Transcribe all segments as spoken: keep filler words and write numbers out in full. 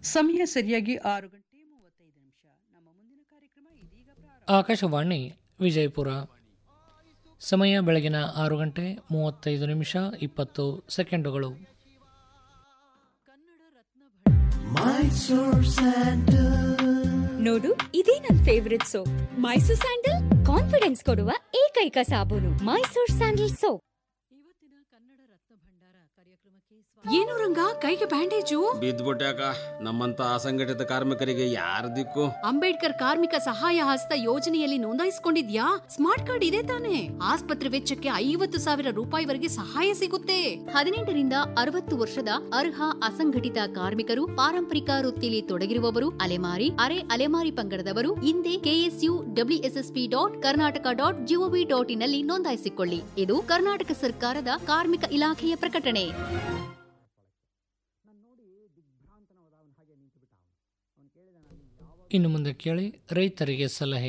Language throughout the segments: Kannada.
ಸಮಯ ಸರಿಯಾಗಿ ಆರು ಗಂಟೆ ಮೂವತ್ತೈದು ನಿಮಿಷ. ನಮ್ಮ ಮುಂದಿನ ಕಾರ್ಯಕ್ರಮ ಇದೀಗ ಪ್ರಾರಂಭ. ಆಕಾಶವಾಣಿ ವಿಜಯಪುರ. ಸಮಯ ಬೆಳಗಿನ ಆರು ಗಂಟೆ ಮೂವತ್ತೈದು ನಿಮಿಷ ಇಪ್ಪತ್ತು ಸೆಕೆಂಡುಗಳು. ನೋಡು, ಇದೇ ನನ್ favourite soap. Mysore sandal confidence ಕೊಡುವ ಏಕೈಕ ಸಾಬೂನು. Mysore sandal soap. ಇವತ್ತಿನ ಕನ್ನಡ ರತ್ನ ಭಂಡಾರ ಕಾರ್ಯಕ್ರಮಕ್ಕೆ ಏನು ರಂಗ, ಕೈಗೆ ಬ್ಯಾಂಡೇಜು? ಬಿದ್ದ್ಬಿಟ್ಯಾಕ. ನಮ್ಮಂತ ಅಸಂಘಟಿತ ಕಾರ್ಮಿಕರಿಗೆ ಯಾರ ದಿಕ್ಕು? ಅಂಬೇಡ್ಕರ್ ಕಾರ್ಮಿಕ ಸಹಾಯ ಹಸ್ತ ಯೋಜನೆಯಲ್ಲಿ ನೋಂದಾಯಿಸಿಕೊಂಡಿದ್ಯಾ? ಸ್ಮಾರ್ಟ್ ಕಾರ್ಡ್ ಇದೆ ತಾನೆ? ಆಸ್ಪತ್ರೆ ವೆಚ್ಚಕ್ಕೆ ಐವತ್ತು ಸಾವಿರ ರೂಪಾಯಿವರೆಗೆ ಸಹಾಯ ಸಿಗುತ್ತೆ. ಹದಿನೆಂಟರಿಂದ ಅರವತ್ತು ವರ್ಷದ ಅರ್ಹ ಅಸಂಘಟಿತ ಕಾರ್ಮಿಕರು, ಪಾರಂಪರಿಕ ವೃತ್ತಿಯಲ್ಲಿ ತೊಡಗಿರುವವರು, ಅಲೆಮಾರಿ ಅರೆ ಅಲೆಮಾರಿ ಪಂಗಡದವರು ಹಿಂದೆ KSU WSSP dot Karnataka dot gov dot in ನಲ್ಲಿ ನೋಂದಾಯಿಸಿಕೊಳ್ಳಿ. ಇದು ಕರ್ನಾಟಕ ಸರ್ಕಾರದ ಕಾರ್ಮಿಕ ಇಲಾಖೆಯ ಪ್ರಕಟಣೆ. ಇನ್ನು ಮುಂದೆ ಕೇಳಿ ರೈತರಿಗೆ ಸಲಹೆ.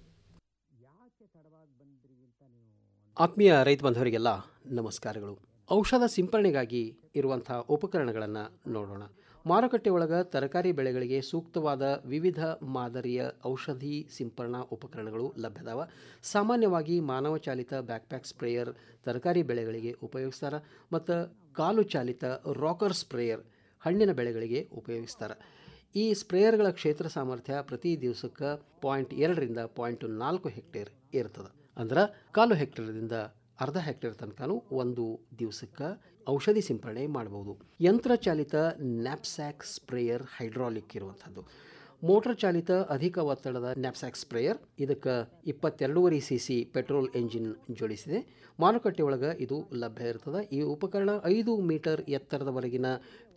ಆತ್ಮೀಯ ರೈತ ಬಂಧುವರಿಗೆಲ್ಲ ನಮಸ್ಕಾರಗಳು. ಔಷಧ ಸಿಂಪರಣೆಗಾಗಿ ಇರುವಂಥ ಉಪಕರಣಗಳನ್ನು ನೋಡೋಣ. ಮಾರುಕಟ್ಟೆ ಒಳಗೆ ತರಕಾರಿ ಬೆಳೆಗಳಿಗೆ ಸೂಕ್ತವಾದ ವಿವಿಧ ಮಾದರಿಯ ಔಷಧಿ ಸಿಂಪರಣಾ ಉಪಕರಣಗಳು ಲಭ್ಯದಾವ. ಸಾಮಾನ್ಯವಾಗಿ ಮಾನವ ಚಾಲಿತ ಬ್ಯಾಕ್ಪ್ಯಾಕ್ ಸ್ಪ್ರೇಯರ್ ತರಕಾರಿ ಬೆಳೆಗಳಿಗೆ ಉಪಯೋಗಿಸ್ತಾರೆ ಮತ್ತು ಕಾಲು ಚಾಲಿತ ರಾಕರ್ ಸ್ಪ್ರೇಯರ್ ಹಣ್ಣಿನ ಬೆಳೆಗಳಿಗೆ ಉಪಯೋಗಿಸ್ತಾರೆ. ಈ ಸ್ಪ್ರೇಯರ್ಗಳ ಕ್ಷೇತ್ರ ಸಾಮರ್ಥ್ಯ ಪ್ರತಿ ದಿವಸಕ್ಕೆ ಪಾಯಿಂಟ್ ಎರಡರಿಂದ ಪಾಯಿಂಟ್ ನಾಲ್ಕು ಹೆಕ್ಟೇರ್ ಇರ್ತದೆ. ಅಂದ್ರೆ ಕಾಲು ಹೆಕ್ಟೇರ್ದಿಂದ ಅರ್ಧ ಹೆಕ್ಟೇರ್ ತನಕನೂ ಒಂದು ದಿವಸಕ್ಕೆ ಔಷಧಿ ಸಿಂಪರಣೆ ಮಾಡಬಹುದು. ಯಂತ್ರ ಚಾಲಿತ ನ್ಯಾಪ್ಸ್ಯಾಕ್ ಸ್ಪ್ರೇಯರ್ ಹೈಡ್ರಾಲಿಕ್ ಇರುವಂಥದ್ದು. ಮೋಟರ್ ಚಾಲಿತ ಅಧಿಕ ಒತ್ತಡದ ನ್ಯಾಪ್ಸ್ಯಾಕ್ ಸ್ಪ್ರೇಯರ್ ಇದಕ್ಕೆ ಇಪ್ಪತ್ತೆರಡೂವರೆ ಸಿ ಸಿ ಪೆಟ್ರೋಲ್ ಎಂಜಿನ್ ಜೋಡಿಸಿದೆ. ಮಾರುಕಟ್ಟೆ ಒಳಗೆ ಇದು ಲಭ್ಯ ಇರ್ತದೆ. ಈ ಉಪಕರಣ ಐದು ಮೀಟರ್ ಎತ್ತರದವರೆಗಿನ